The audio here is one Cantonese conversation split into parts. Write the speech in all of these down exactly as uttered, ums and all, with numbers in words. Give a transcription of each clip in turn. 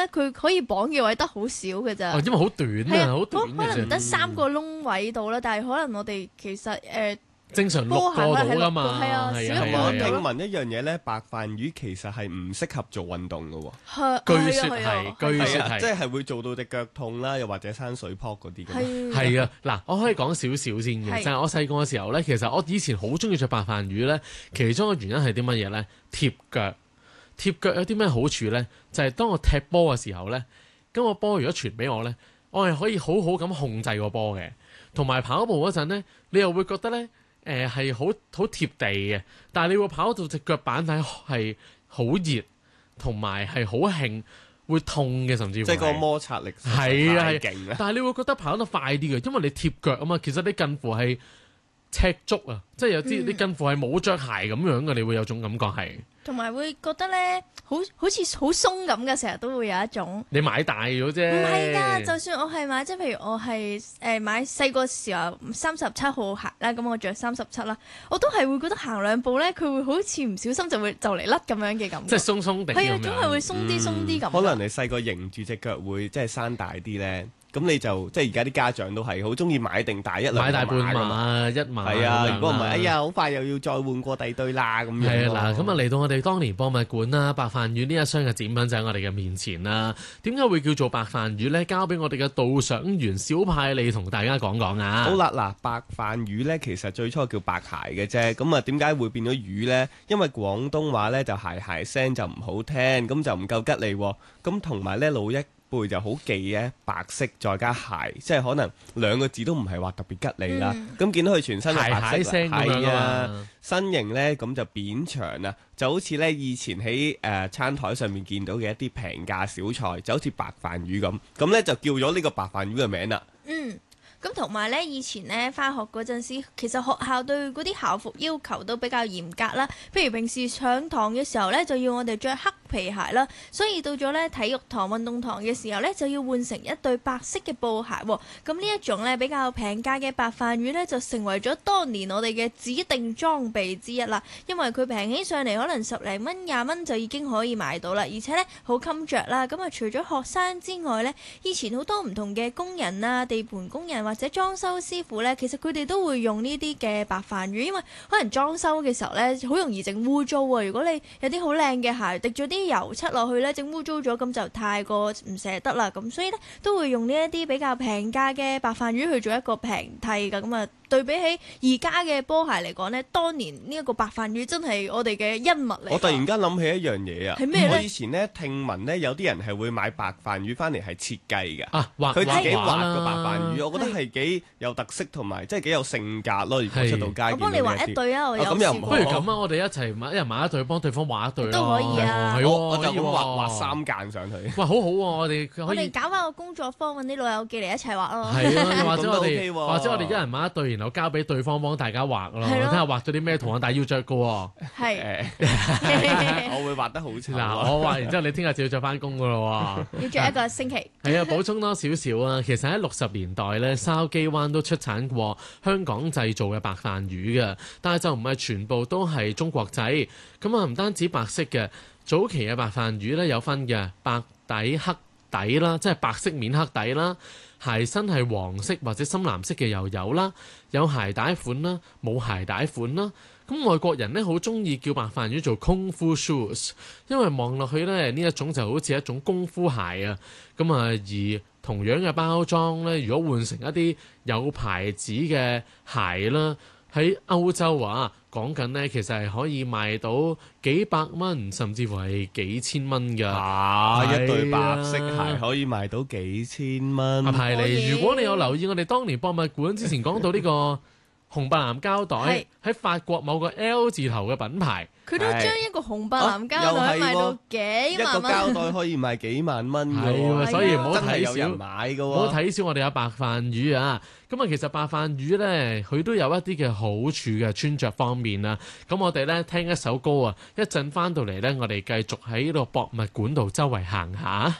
咧，佢可以綁嘅位得好少嘅咋。 哦，因為好短啊，好短嘅可能得啫。 三個窿位度啦，但係可能我哋其實誒。呃正常六個到㗎嘛， 係啊， 係少一個我到聽聞一樣嘢咧，白飯魚其實係唔適合做運動嘅喎。 係據說係啊係，據說係， 即係會做到隻腳痛啦，又或者生水泡嗰啲嘅。 係係啊，嗱，我可以講少少先嘅， 係就係我細個嘅時候咧，其實我以前好中意着白飯魚咧，其中嘅原因係啲乜嘢咧？貼腳，貼腳有啲咩好處咧？就係當我踢波嘅時候咧，咁個波如果傳俾我咧，我係可以好好咁控制個波嘅，同埋跑步嗰陣咧，你又會覺得咧。誒係好好貼地嘅，但係你會跑到隻腳板底係好熱，同埋係好興，會痛嘅，甚至乎即係個摩擦力係啊太勁啦。 但係你會覺得跑得快啲嘅，因為你貼腳啊嘛。其實你近乎係赤足啊，即係有啲、嗯、你近乎係冇着鞋咁樣嘅，你會有種感覺係。 同埋會覺得咧，好好似好鬆咁嘅，成日都會有一種。 你買大咗啫。 唔係㗎，就算我係買，即係譬如我係誒、呃、買細個時候三十七號鞋啦，咁我着三十七啦，我都係會覺得行兩步咧，佢會好似唔小心就會就嚟甩咁樣嘅感覺。 即係鬆鬆地咁樣。 係啊，總係會鬆啲鬆啲咁。 可能你細個迎住隻腳會即係生大啲咧。咁你就即係而家啲家長都係好中意買定大一兩買大半碼碼一碼係啊，如果唔係， 係哎呀好快又要再換過第二對啦咁樣。 係啊，嗱，咁啊嚟到我哋當年博物館啦，白飯魚呢一箱嘅展品就喺我哋嘅面前啦。點解會叫做白飯魚咧？交俾我哋嘅導賞員小派利同大家講講啊。 好啦，嗱，白飯魚咧其實最初叫白鞋嘅啫。咁啊點解會變咗魚咧？因為廣東話咧就鞋鞋聲就唔好聽，咁就唔夠吉利喎。咁同埋咧老一背就好記嘅，白色再加鞋，即係可能兩個字都唔係話特別吉利啦。咁、嗯、見到佢全身嘅白色，係啊，身形呢咁就扁長啊，就好似呢以前喺誒、呃、餐台上面見到嘅一啲平價小菜，就好似白飯魚咁，咁呢就叫咗呢個白飯魚嘅名啦。 嗯。咁同埋咧，以前咧返學嗰陣時，其實學校對嗰啲校服要求都比較嚴格啦。譬如平時上堂嘅時候咧，就要我哋着黑皮鞋啦。所以到咗咧體育堂、運動堂嘅時候咧，就要換成一對白色嘅布鞋。咁呢一種咧比較平價嘅白飯魚咧，就成為咗當年我哋嘅指定裝備之一啦。因為佢平起上嚟，可能十零蚊、廿蚊就已經可以買到啦，而且咧好襟着啦。咁啊，除咗學生之外咧，以前好多唔同嘅工人啊、地盤工人或或者裝修師傅咧，其實佢哋都會用呢啲嘅白飯魚，因為可能裝修嘅時候咧，好容易整污糟啊。如果你有啲好靚嘅鞋，滴咗啲油漆落去咧，整污糟咗，咁就太過唔捨得啦。咁所以咧，都會用呢一啲比較平價嘅白飯魚去做一個平替㗎。咁啊，對比起而家嘅波鞋嚟講呢，當年呢一個白飯魚真係我哋嘅恩物嚟。 我突然間諗起一樣嘢啊， 係咩咧？ 我以前咧聽聞咧，有啲人係會買白飯魚翻嚟係設計嘅， 啊，畫佢自己畫個白飯魚， 畫我覺得係幾有特色同埋即係幾有性格咯。如果出到街， 我幫你畫一對啊，我有試過。 不如咁啊，我哋一齊買，一人買一對，幫對方畫一對都可以啊。 係喎， 我就咁畫畫畫三間上去。 哇，好好喎！我哋我哋搞翻個工作坊，揾啲老友記嚟一齊畫咯。 係啊，或者我哋或者我哋一人買一對，然後交俾對方幫大家畫咯，睇下畫咗啲咩圖案，但係要着嘅喎。 係， 我會畫得好似嗱，我畫完之後，你聽日就要着翻工嘅咯喎。 要着一個星期。 係啊，補充多少少啊，其實喺六十年代咧，筲箕灣都出產過香港製造嘅白飯魚嘅，但係就唔係全部都係中國製。咁啊，唔單止白色嘅，早期嘅白飯魚咧有分嘅白底黑底啦，即係白色面黑底啦。鞋身係黃色或者深藍色嘅又有啦，有鞋帶款啦，冇鞋帶款啦。咁外國人咧好中意叫白飯魚做功夫 shoes， 因為望落去咧呢一種就好似一種功夫鞋啊。咁啊，而同樣嘅包裝咧，如果換成一啲有牌子嘅鞋啦，喺歐洲啊講緊咧，其實係可以賣到幾百蚊，甚至乎係幾千蚊㗎。 啊！一對白色鞋可以賣到幾千蚊。 阿派利，如果你有留意我哋當年博物館之前講到呢個紅白藍膠袋喺法國某個 L 字頭嘅品牌， 佢都將一個紅白藍膠袋賣到幾萬蚊， 一個膠袋可以賣幾萬蚊㗎， 所以唔好睇少， 有人買㗎喎， 唔好睇少我哋有白飯魚啊！咁啊，其實白飯魚咧，佢都有一啲嘅好處嘅穿着方面啊。咁我哋咧聽一首歌啊，一陣翻到嚟咧，我哋繼續喺呢個博物館度周圍行下。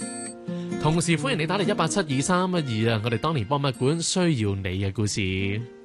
同時歡迎你打嚟一八七二三一二啊！我哋當年博物館需要你嘅故事。